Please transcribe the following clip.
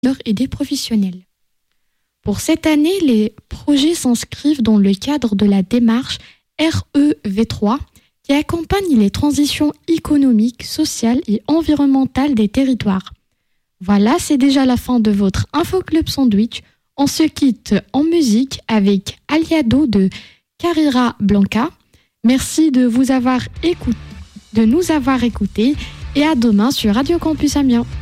et des professionnels. Pour cette année, les projets s'inscrivent dans le cadre de la démarche REV3 qui accompagne les transitions économiques, sociales et environnementales des territoires. Voilà, c'est déjà la fin de votre Info Club Sandwich. On se quitte en musique avec Aliado de Carrera Blanca. Merci de nous avoir écoutés et à demain sur Radio Campus Amiens.